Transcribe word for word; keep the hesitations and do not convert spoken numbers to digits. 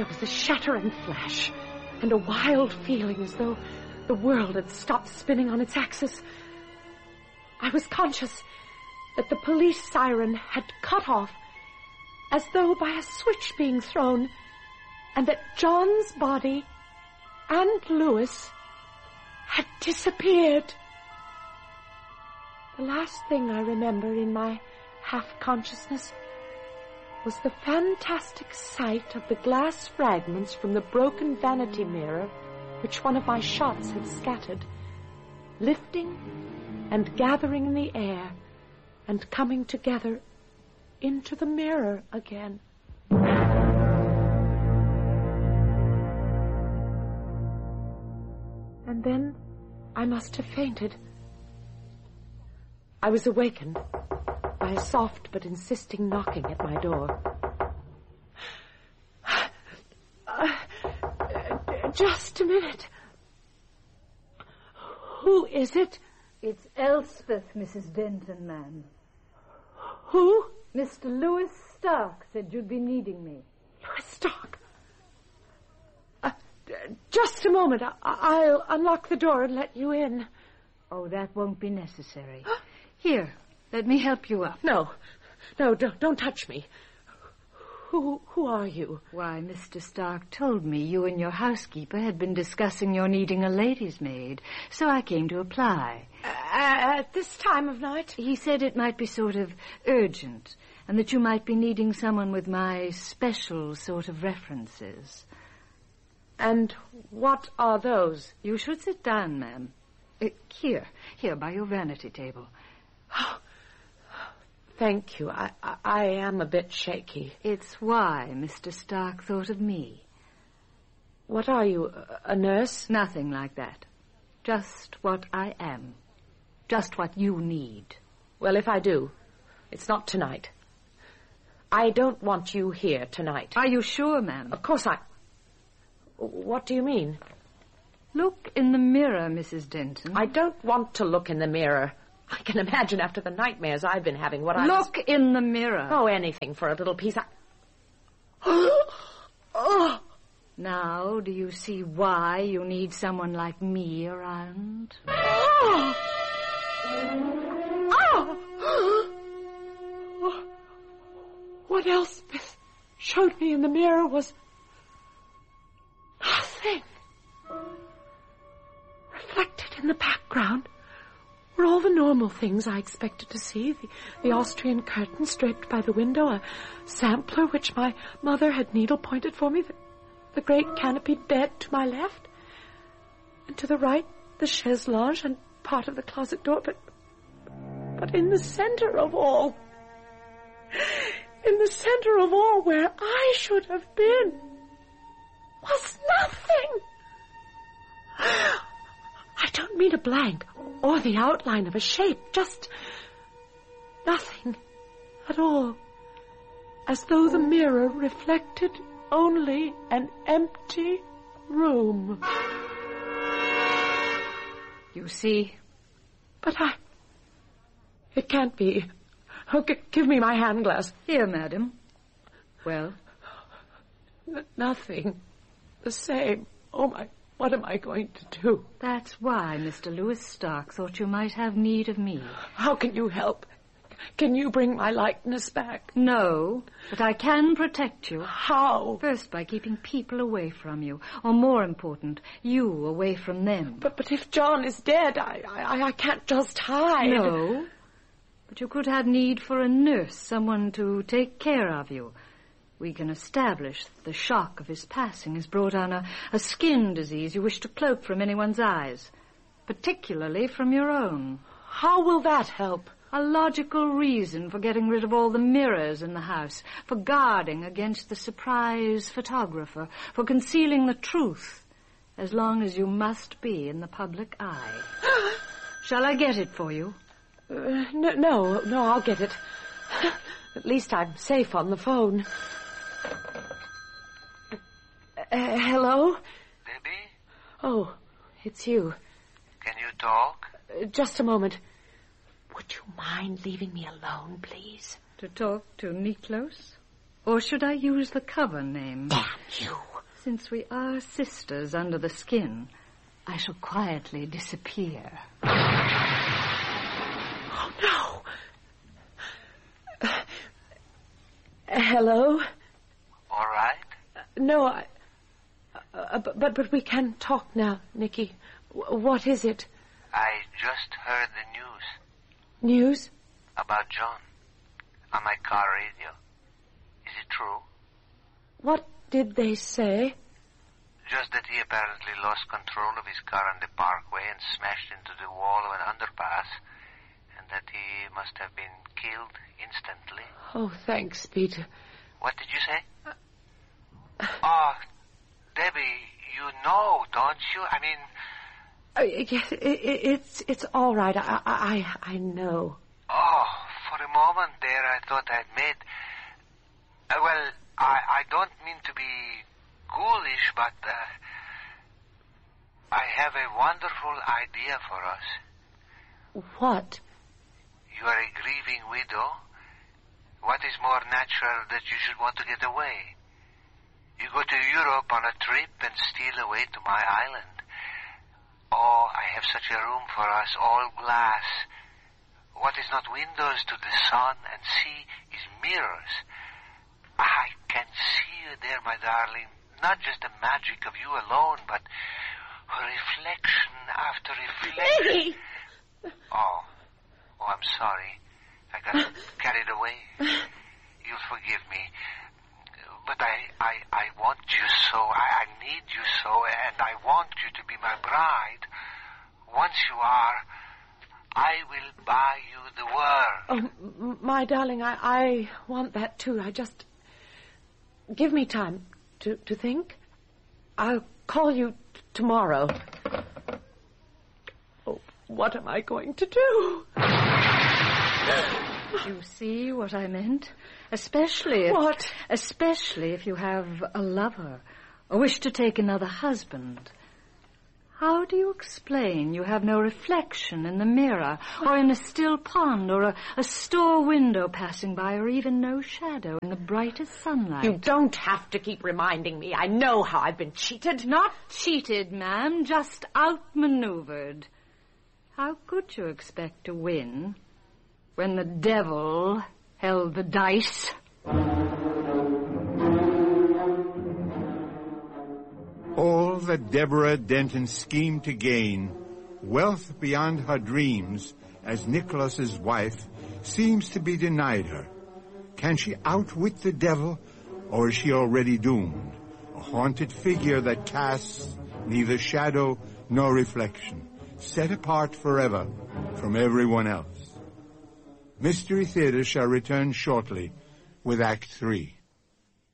There was a shattering flash, and a wild feeling as though the world had stopped spinning on its axis. I was conscious that the police siren had cut off, as though by a switch being thrown, and that John's body and Louis had disappeared. The last thing I remember in my half-consciousness was the fantastic sight of the glass fragments from the broken vanity mirror which one of my shots had scattered, lifting and gathering in the air and coming together into the mirror again. And then I must have fainted. I was awakened by a soft but insisting knocking at my door. Uh, just a minute. Who is it? It's Elspeth, Missus Denton, ma'am. Who? Mister Louis Stark said you'd be needing me. Louis Stark? Uh, just a moment. I- I'll unlock the door and let you in. Oh, that won't be necessary. Here, let me help you up. No. No, don't, don't touch me. Who, who are you? Why, Mister Stark told me you and your housekeeper had been discussing your needing a lady's maid, so I came to apply. Uh, at this time of night? He said it might be sort of urgent, and that you might be needing someone with my special sort of references. And what are those? You should sit down, ma'am. Uh, here, here, by your vanity table. Oh, thank you. I, I, I am a bit shaky. It's why Mister Stark thought of me. What are you, a nurse? Nothing like that. Just what I am. Just what you need. Well, if I do, it's not tonight. I don't want you here tonight. Are you sure, ma'am? Of course I... What do you mean? Look in the mirror, Missus Denton. I don't want to look in the mirror. I can imagine after the nightmares I've been having what I... Look was... in the mirror. Oh, anything for a little piece. I... oh. Now, do you see why you need someone like me around? Oh. Oh. What else showed me in the mirror was nothing. Reflected in the background were all the normal things I expected to see. The, the Austrian curtain draped by the window, a sampler which my mother had needle-pointed for me, the, the great canopied bed to my left, and to the right, the chaise lounge and part of the closet door, but, but in the center of all, in the center of all where I should have been, was nothing. I don't mean a blank or the outline of a shape, just nothing at all, as though the mirror reflected only an empty room. You see? But I... It can't be. Oh, g- give me my hand glass. Here, madam. Well? N- nothing. The same. Oh, my... What am I going to do? That's why Mister Louis Stark thought you might have need of me. How can you help? Can you bring my likeness back? No, but I can protect you. How? First, by keeping people away from you. Or more important, you away from them. But but if John is dead, I, I, I can't just hide. No, but you could have need for a nurse, someone to take care of you. We can establish that the shock of his passing has brought on a, a skin disease you wish to cloak from anyone's eyes, particularly from your own. How will that help? A logical reason for getting rid of all the mirrors in the house, for guarding against the surprise photographer, for concealing the truth, as long as you must be in the public eye. Shall I get it for you? Uh, no, no, no, I'll get it. At least I'm safe on the phone. Uh, hello? Debbie? Oh, it's you. Can you talk? Uh, just a moment. Would you mind leaving me alone, please? To talk to Niklos? Or should I use the cover name? Damn you. Since we are sisters under the skin, I shall quietly disappear. Oh, no. Uh, hello? All right? Uh, no, I... Uh, but, but but we can talk now, Nicky. W- what is it? I just heard the news News? about John on my car radio. Is it true? What did they say? Just that he apparently lost control of his car on the parkway and smashed into the wall of an underpass, and that he must have been killed instantly. Oh, thanks, Peter. What did you say? Oh, Debbie, you know, don't you? I mean... Uh, yes, it, it, it's it's all right. I, I I know. Oh, for a moment there I thought I'd made... Uh, well, I, I don't mean to be ghoulish, but uh, I have a wonderful idea for us. What? You are a grieving widow. What is more natural that you should want to get away? You go to Europe on a trip and steal away to my island. Oh, I have such a room for us, all glass. What is not windows to the sun and sea is mirrors. I can see you there, my darling. Not just the magic of you alone, but reflection after reflection. Baby! Oh, oh, I'm sorry. I got carried away. You'll forgive me. But I, I, I want you so, I, I need you so, and I want you to be my bride. Once you are, I will buy you the world. Oh, m- my darling, I, I want that too. I just... Give me time to, to think. I'll call you t- tomorrow. Oh, what am I going to do? You see what I meant? Especially if... What? Especially if you have a lover or wish to take another husband. How do you explain you have no reflection in the mirror or in a still pond or a, a store window passing by or even no shadow in the brightest sunlight? You don't have to keep reminding me. I know how I've been cheated. Not cheated, ma'am, just outmaneuvered. How could you expect to win when the devil held the dice? All that Deborah Denton schemed to gain, wealth beyond her dreams, as Nicholas's wife, seems to be denied her. Can she outwit the devil, or is she already doomed? A haunted figure that casts neither shadow nor reflection, set apart forever from everyone else. Mystery Theater shall return shortly with Act Three.